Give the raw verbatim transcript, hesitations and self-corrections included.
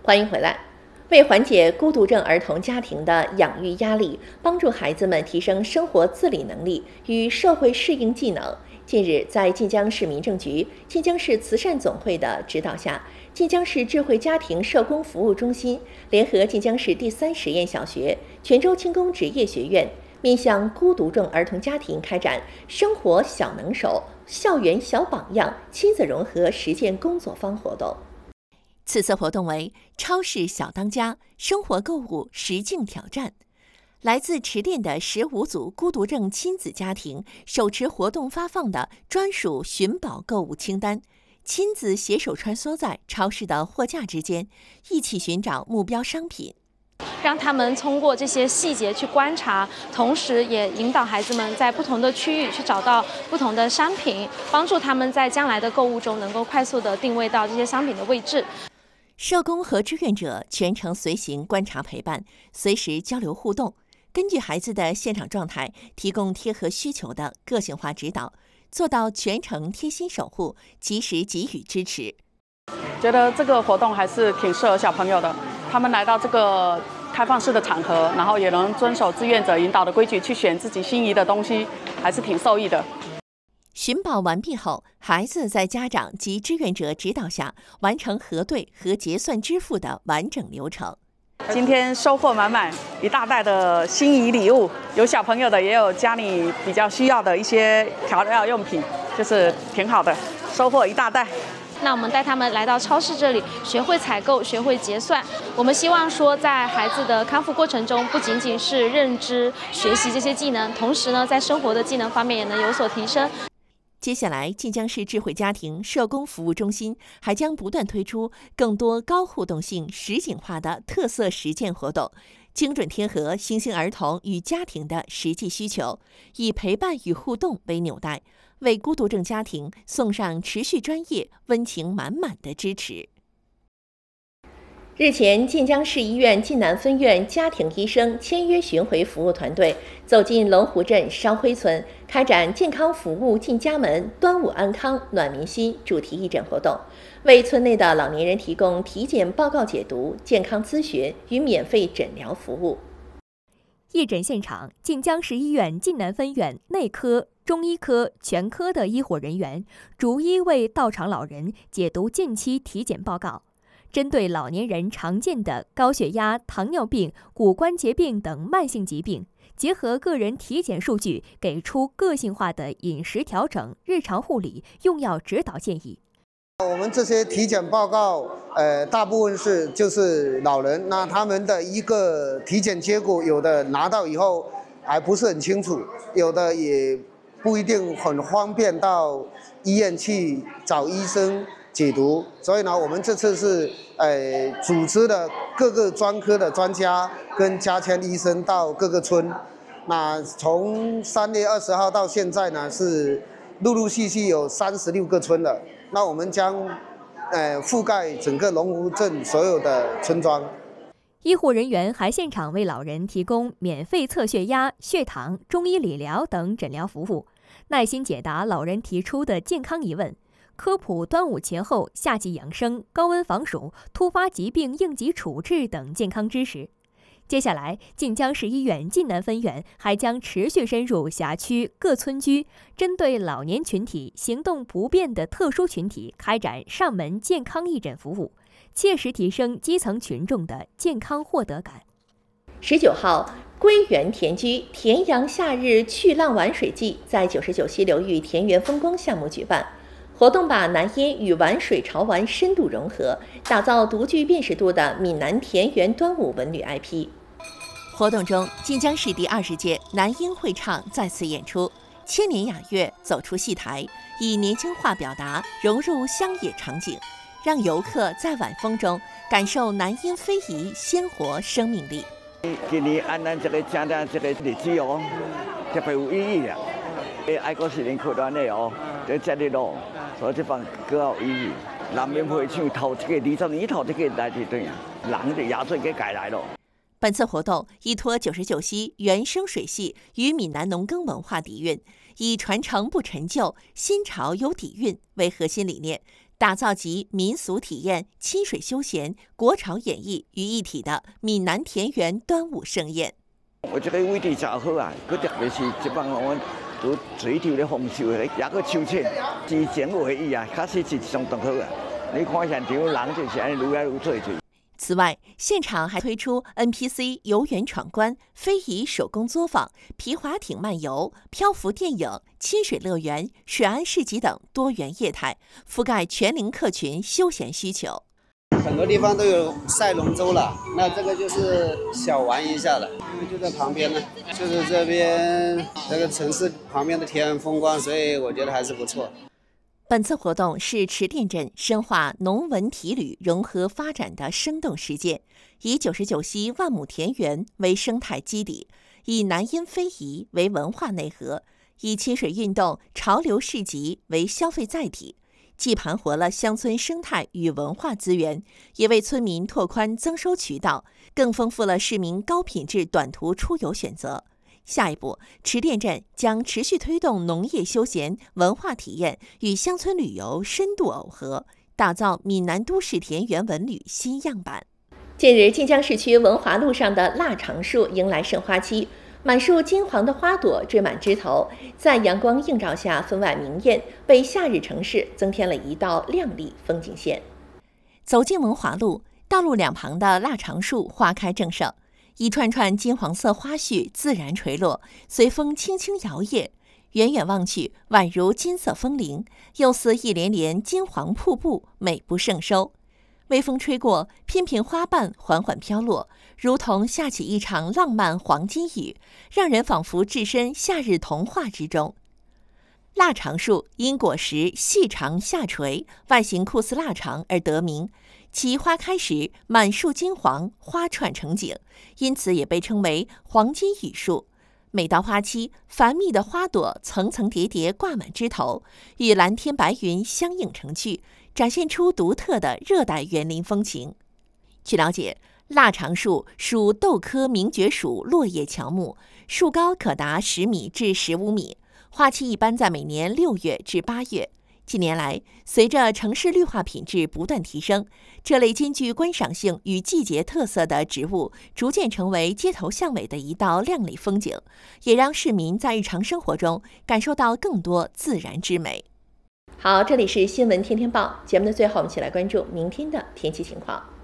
欢迎回来。为缓解孤独症儿童家庭的养育压力，帮助孩子们提升生活自理能力与社会适应技能，近日，在晋江市民政局、晋江市慈善总会的指导下，晋江市智慧家庭社工服务中心联合晋江市第三实验小学、泉州轻工职业学院，面向孤独症儿童家庭开展生活小能手、校园小榜样亲子融合实践工作坊活动。此次活动为超市小当家生活购物实境挑战。来自池店的十五组孤独症亲子家庭手持活动发放的专属寻宝购物清单，亲子携手穿梭在超市的货架之间，一起寻找目标商品。 让他们通过这些细节去观察，同时也引导孩子们在不同的区域去找到不同的商品，帮助他们在将来的购物中能够快速地定位到这些商品的位置。 社工和志愿者全程随行观察陪伴，随时交流互动，根据孩子的现场状态提供贴合需求的个性化指导，做到全程贴心守护，及时给予支持。 觉得这个活动还是挺适合小朋友的，他们来到这个开放式的场合，然后也能遵守志愿者引导的规矩去选自己心仪的东西，还是挺受益的。 寻宝完毕后，孩子在家长及志愿者指导下完成核对和结算支付的完整流程。 今天收获满满，一大袋的心仪礼物，有小朋友的，也有家里比较需要的一些调料用品，就是挺好的，收获一大袋。 那我们带他们来到超市这里，学会采购，学会结算。我们希望说，在孩子的康复过程中，不仅仅是认知、学习这些技能，同时呢，在生活的技能方面也能有所提升。 接下来，晋江市智慧家庭社工服务中心还将不断推出更多高互动性、实景化的特色实践活动，精准贴合新兴儿童与家庭的实际需求，以陪伴与互动为纽带，为孤独症家庭送上持续专业、温情满满的支持。日前，晋江市医院晋南分院家庭医生签约巡回服务团队走进龙湖镇烧灰村，开展健康服务进家门、端午安康暖民心主题义诊活动，为村内的老年人提供体检报告解读、健康咨询与免费诊疗服务。 义诊现场，晋江市医院晋南分院内科、中医科、全科的医护人员逐一为到场老人解读近期体检报告。针对老年人常见的高血压、糖尿病、骨关节病等慢性疾病，结合个人体检数据，给出个性化的饮食调整、日常护理、用药指导建议。 我们这些体检报告，呃，大部分是就是老人，那他们的一个体检结果，有的拿到以后还不是很清楚，有的也不一定很方便到医院去找医生解读，所以呢，我们这次是呃组织了各个专科的专家跟家签医生到各个村。那从三月二十号到现在呢，是陆陆续续有三十六个村了。那我们将呃覆盖整个龙湖镇所有的村庄。 医护人员还现场为老人提供免费测血压、血糖、中医理疗等诊疗服务，耐心解答老人提出的健康疑问。科普端午前后夏季养生、高温防暑、突发疾病应急处置等健康知识。接下来，晋江市医院晋南分院还将持续深入辖区各村居，针对老年群体、行动不便的特殊群体开展上门健康义诊服务，切实提升基层群众的健康获得感。 十九号，归园田居田阳夏日去浪玩水季在九十九溪流域田园风光项目举办。活动把南烟与玩水潮玩深度融合，打造独具辨识度的闽南田园端午文旅 I P。活动中，晋江市第二十届南音会唱再次演出，千年雅乐走出戏台，以年轻化表达融入乡野场景，让游客在晚风中感受南音非遗鲜活生命力。 今年按咱这个正正这个日子哦，特别有意义啊！爱国是人口端的哦，在这里咯，所以这方更有意义。南面会唱头这个二十年头这个来的对呀，人的压岁给改来了。 本次活动依托九十九溪原生水系与闽南农耕文化底蕴，以传承不陈旧、新潮有底蕴为核心理念， 打造集民俗体验、亲水休闲、国潮演绎于一体的闽南田园端午盛宴。 我觉得位置真好啊，佮特别是这帮我们都追求的丰收的，也佮秋千，之前有意义啊，确实是相当好啊。你看现场人就是安尼愈来愈多多。 此外，现场还推出 N P C 游园闯关、非遗手工作坊、皮划艇漫游、漂浮电影、亲水乐园、水岸市集等多元业态，覆盖全龄客群休闲需求。 很多地方都有赛龙舟了，那这个就是小玩一下了，因为就在旁边呢，就是这边这个城市旁边的田园风光，所以我觉得还是不错。 本次活动是池店镇深化农文体旅融合发展的生动实践，以九十九溪万亩田园为生态基底，以南音非遗为文化内核，以亲水运动、潮流市集为消费载体，既盘活了乡村生态与文化资源，也为村民拓宽增收渠道，更丰富了市民高品质短途出游选择。下一步，池店镇将持续推动农业休闲、文化体验与乡村旅游深度耦合，打造闽南都市田园文旅新样板。近日，晋江市区文华路上的腊肠树迎来盛花期，满树金黄的花朵缀满枝头，在阳光映照下分外明艳，为夏日城市增添了一道亮丽风景线。走进文华路，道路两旁的腊肠树花开正盛。一串串金黄色花絮自然垂落，随风轻轻摇曳，远远望去，宛如金色风铃，又似一连连金黄瀑布，美不胜收。微风吹过，片片花瓣缓缓飘落，如同下起一场浪漫黄金雨，让人仿佛置身夏日童话之中。腊肠树因果实细长下垂，外形酷似腊肠而得名。其花开时满树金黄，花串成景，因此也被称为黄金雨树。每到花期，繁密的花朵层层叠叠挂满枝头，与蓝天白云相映成趣，展现出独特的热带园林风情。据了解，腊肠树属豆科名蕨属落叶乔木，树高可达十米至十五米，花期一般在每年六月至八月。近年来，随着城市绿化品质不断提升，这类兼具观赏性与季节特色的植物逐渐成为街头巷尾的一道亮丽风景，也让市民在日常生活中感受到更多自然之美。好，这里是新闻天天报，节目的最后，我们一起来关注明天的天气情况。